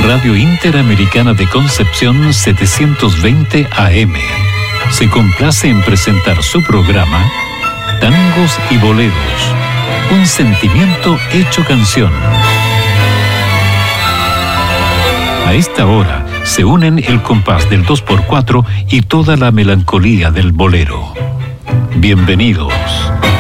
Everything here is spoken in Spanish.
Radio Interamericana de Concepción 720 AM. Se complace en presentar su programa Tangos y Boleros, un sentimiento hecho canción. A esta hora se unen el compás del 2x4 y toda la melancolía del bolero. Bienvenidos.